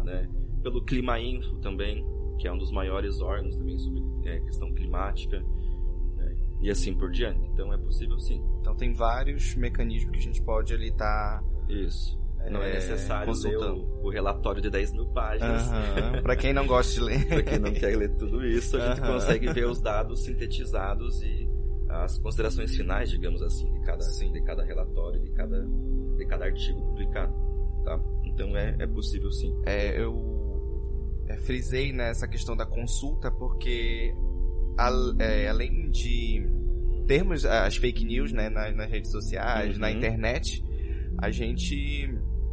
né? Pelo Climainfo também, que é um dos maiores órgãos também sobre questão climática, né? E assim por diante. Então é possível sim. Então tem vários mecanismos que a gente pode ali estar... Isso. Não é necessário ler o relatório de 10 mil páginas. Para quem não gosta de ler. Para quem não quer ler tudo isso, a gente consegue ver os dados sintetizados e as considerações finais, digamos assim, de cada relatório, de cada artigo publicado. Tá? Então é possível sim. Eu frisei nessa questão da consulta porque além de termos as fake news, né, nas redes sociais, na internet, a gente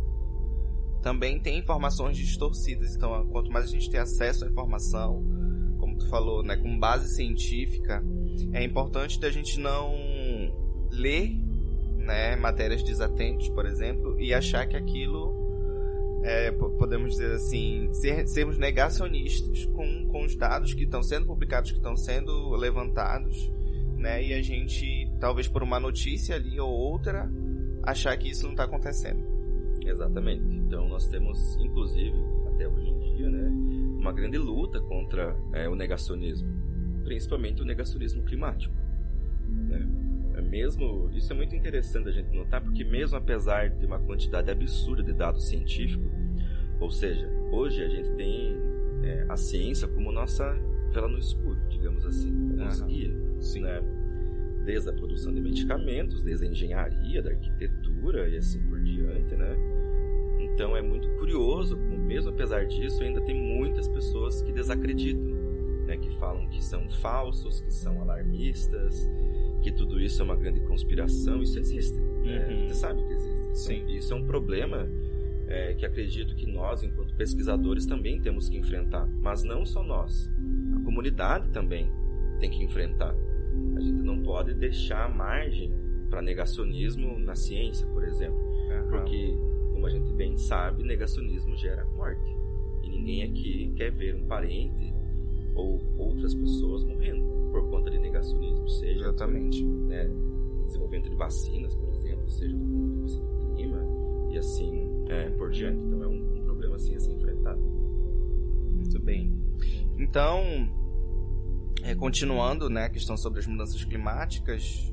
também tem informações distorcidas. Então, quanto mais a gente tem acesso à informação, como tu falou, né, com base científica, é importante da gente não ler, né, matérias desatentas, por exemplo, e achar que aquilo, podemos dizer assim, sermos negacionistas com os dados que estão sendo publicados, que estão sendo levantados, né, e a gente, talvez por uma notícia ali ou outra, achar que isso não está acontecendo. Exatamente. Então nós temos, inclusive, até hoje em dia, né, uma grande luta contra o negacionismo, principalmente o negacionismo climático, né? Isso é muito interessante a gente notar, porque mesmo apesar de uma quantidade absurda de dados científicos, ou seja, hoje a gente tem a ciência como nossa vela no escuro, digamos assim, nossa guia, né? Desde a produção de medicamentos, desde a engenharia, da arquitetura e assim por diante, né? Então é muito curioso, como mesmo apesar disso, ainda tem muitas pessoas que desacreditam, né? Que falam que são falsos, que são alarmistas, que tudo isso é uma grande conspiração. Isso existe, né? A gente sabe que existe. Sim. Então, isso é um problema que acredito que nós, enquanto pesquisadores, também temos que enfrentar. Mas não só nós, a comunidade também tem que enfrentar. A gente não pode deixar margem para negacionismo na ciência, por exemplo. Porque, como a gente bem sabe, negacionismo gera morte. E ninguém aqui quer ver um parente ou outras pessoas morrendo por conta de negacionismo. Seja exatamente, né, desenvolvimento de vacinas, por exemplo, seja do ponto de vista do clima, e assim por diante. Então é um problema assim a ser enfrentado. Muito bem. Então, continuando, né, a questão sobre as mudanças climáticas,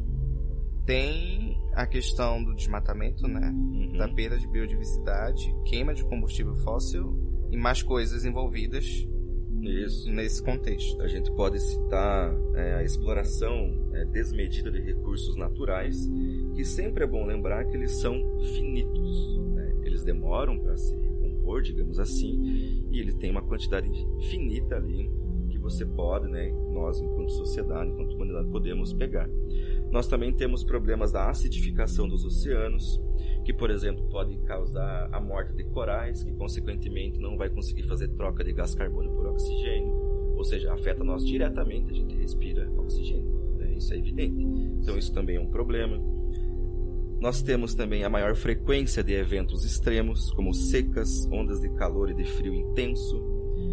tem a questão do desmatamento, né, da perda de biodiversidade, queima de combustível fóssil e mais coisas envolvidas nesse contexto. A gente pode citar a exploração desmedida de recursos naturais, que sempre é bom lembrar que eles são finitos, né? Eles demoram para se recompor, digamos assim, e ele tem uma quantidade finita ali que você pode, né, nós enquanto sociedade, enquanto humanidade, podemos pegar. Nós também temos problemas da acidificação dos oceanos, que, por exemplo, pode causar a morte de corais, que consequentemente não vai conseguir fazer troca de gás carbônico por oxigênio, ou seja, afeta nós diretamente, a gente respira oxigênio, né? Isso é evidente. Então isso também é um problema. Nós temos também a maior frequência de eventos extremos, como secas, ondas de calor e de frio intenso,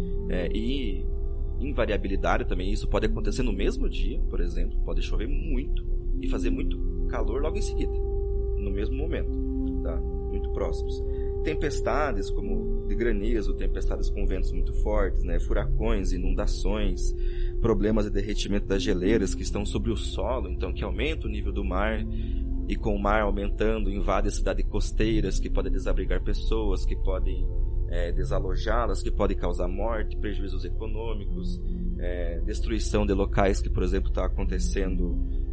e invariabilidade também. Isso pode acontecer no mesmo dia, por exemplo, pode chover muito e fazer muito calor logo em seguida, no mesmo momento, tá? Muito próximos. Tempestades como de granizo, tempestades com ventos muito fortes, né? Furacões, inundações, problemas de derretimento das geleiras que estão sobre o solo, então que aumenta o nível do mar, e com o mar aumentando invade cidades costeiras, que podem desabrigar pessoas, que podem desalojá-las, que podem causar morte, prejuízos econômicos, destruição de locais que, por exemplo, está acontecendo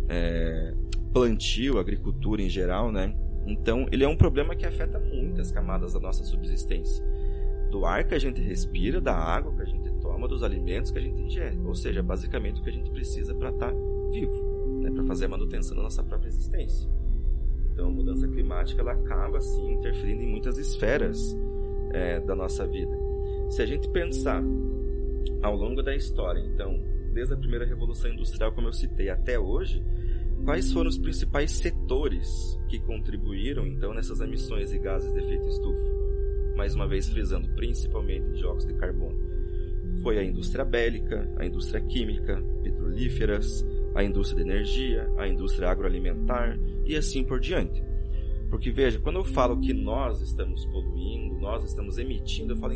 plantio, agricultura em geral, né? Então, ele é um problema que afeta muitas camadas da nossa subsistência. Do ar que a gente respira, da água que a gente toma, dos alimentos que a gente ingere. Ou seja, basicamente o que a gente precisa para estar vivo, né? Para fazer a manutenção da nossa própria existência. Então, a mudança climática, ela acaba, assim, interferindo em muitas esferas da nossa vida. Se a gente pensar ao longo da história, então, desde a primeira Revolução Industrial, como eu citei, até hoje, quais foram os principais setores que contribuíram, então, nessas emissões de gases de efeito estufa? Mais uma vez frisando, principalmente dióxido de carbono. Foi a indústria bélica, a indústria química, petrolíferas, a indústria de energia, a indústria agroalimentar e assim por diante. Porque, veja, quando eu falo que nós estamos poluindo, nós estamos emitindo, eu falo